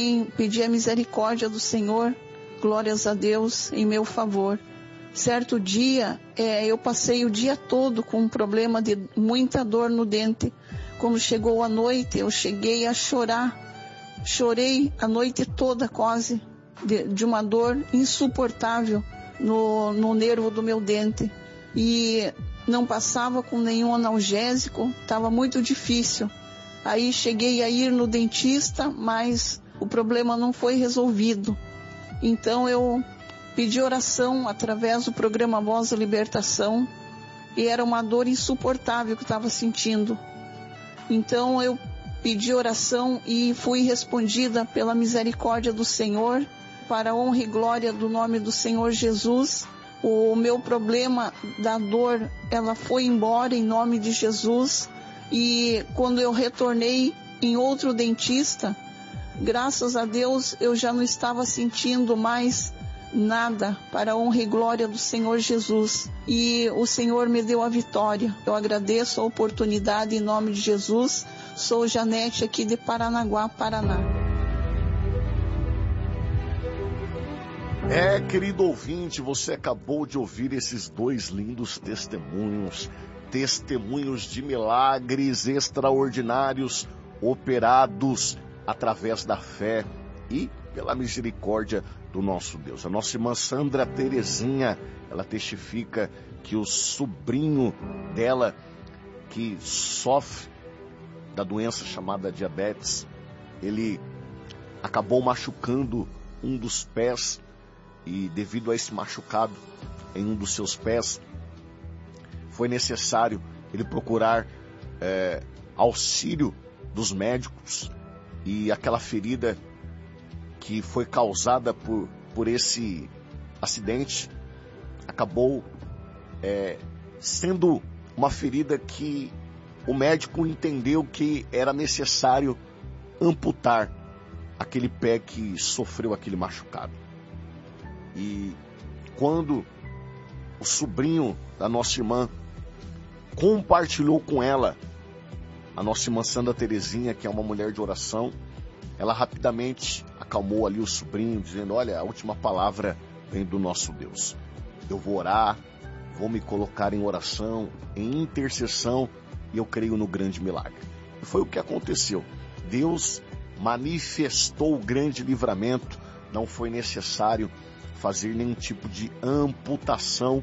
também pedi a misericórdia do Senhor, glórias a Deus, em meu favor. Certo dia, eu passei o dia todo com um problema de muita dor no dente. Quando chegou a noite, eu cheguei a chorar. Chorei a noite toda quase, de uma dor insuportável no nervo do meu dente. E não passava com nenhum analgésico, estava muito difícil. Aí cheguei a ir no dentista, mas o problema não foi resolvido. Então eu pedi oração através do programa Voz da Libertação, e era uma dor insuportável que eu estava sentindo. Então eu pedi oração e fui respondida pela misericórdia do Senhor, para a honra e glória do nome do Senhor Jesus. O meu problema da dor, ela foi embora em nome de Jesus. E quando eu retornei em outro dentista, graças a Deus eu já não estava sentindo mais nada, para a honra e glória do Senhor Jesus. E o Senhor me deu a vitória. Eu agradeço a oportunidade em nome de Jesus. Sou Janete aqui de Paranaguá, Paraná. Querido ouvinte, você acabou de ouvir esses dois lindos testemunhos de milagres extraordinários operados através da fé e pela misericórdia do nosso Deus. A nossa irmã Sandra Terezinha, ela testifica que o sobrinho dela, que sofre da doença chamada diabetes, ele acabou machucando um dos pés, e devido a esse machucado em um dos seus pés, foi necessário ele procurar auxílio dos médicos, e aquela ferida que foi causada por esse acidente acabou sendo uma ferida que o médico entendeu que era necessário amputar aquele pé que sofreu aquele machucado. E quando o sobrinho da nossa irmã compartilhou com ela, a nossa irmã Sandra Terezinha, que é uma mulher de oração, ela rapidamente acalmou ali o sobrinho, dizendo: olha, a última palavra vem do nosso Deus. Eu vou orar, vou me colocar em oração, em intercessão, e eu creio no grande milagre. E foi o que aconteceu. Deus manifestou o grande livramento, não foi necessário fazer nenhum tipo de amputação,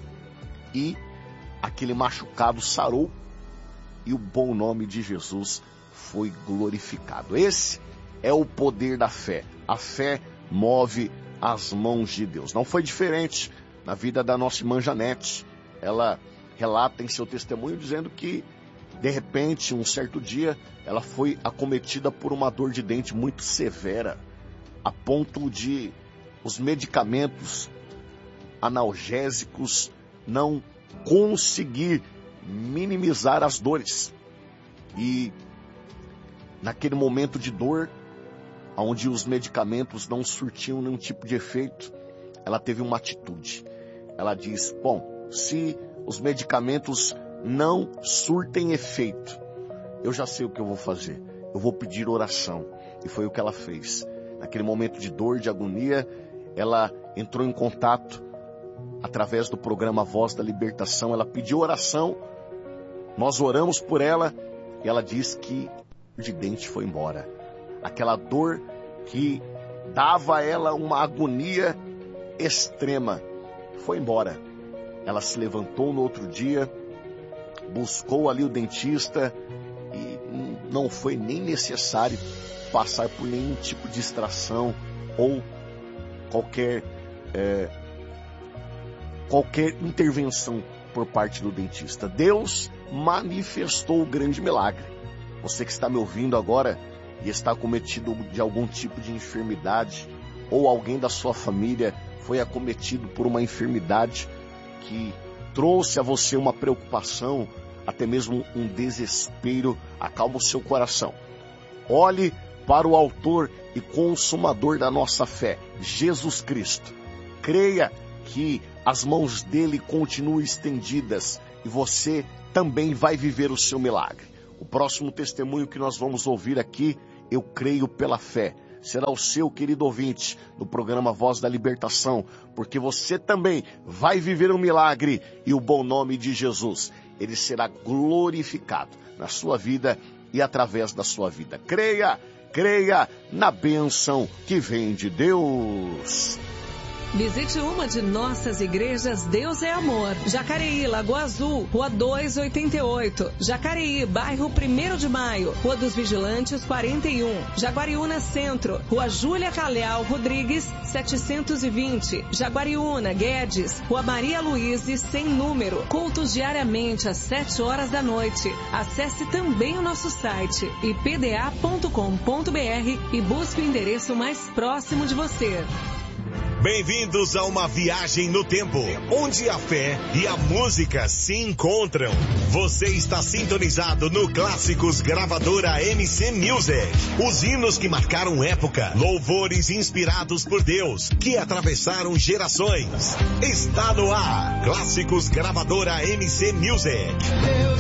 e aquele machucado sarou, e o bom nome de Jesus foi glorificado. Esse é o poder da fé. A fé move as mãos de Deus. Não foi diferente na vida da nossa irmã Janete. Ela relata em seu testemunho dizendo que, de repente, um certo dia, ela foi acometida por uma dor de dente muito severa, a ponto de os medicamentos analgésicos não conseguir minimizar as dores. E naquele momento de dor, onde os medicamentos não surtiam nenhum tipo de efeito, ela teve uma atitude. Ela diz: bom, se os medicamentos não surtem efeito, eu já sei o que eu vou fazer. Eu vou pedir oração. E foi o que ela fez. Naquele momento de dor, de agonia, ela entrou em contato através do programa Voz da Libertação. Ela pediu oração, nós oramos por ela, e ela diz que o de dente foi embora. Aquela dor que dava a ela uma agonia extrema foi embora. Ela se levantou no outro dia, buscou ali o dentista, e não foi nem necessário passar por nenhum tipo de extração ou qualquer intervenção por parte do dentista. Deus manifestou o grande milagre. Você que está me ouvindo agora e está acometido de algum tipo de enfermidade, ou alguém da sua família foi acometido por uma enfermidade que trouxe a você uma preocupação, até mesmo um desespero, acalma o seu coração. Olhe para o autor e consumador da nossa fé, Jesus Cristo. Creia que as mãos dele continuam estendidas e você também vai viver o seu milagre. O próximo testemunho que nós vamos ouvir aqui, eu creio pela fé. será o seu, querido ouvinte, no programa Voz da Libertação, porque você também vai viver um milagre e o bom nome de Jesus, ele será glorificado na sua vida e através da sua vida. Creia na bênção que vem de Deus. Visite uma de nossas igrejas Deus é Amor. Jacareí, Lagoa Azul, Rua 288. Jacareí, bairro 1º de Maio, Rua dos Vigilantes 41. Jaguariúna Centro, Rua Júlia Calhau Rodrigues 720. Jaguariúna, Guedes, Rua Maria Luíse, sem número. Cultos diariamente às 7 horas da noite. Acesse também o nosso site ipda.com.br e busque o endereço mais próximo de você. Bem-vindos a uma viagem no tempo, onde a fé e a música se encontram. Você está sintonizado no Clássicos Gravadora MC Music. Os hinos que marcaram época, louvores inspirados por Deus, que atravessaram gerações. Está no ar, Clássicos Gravadora MC Music.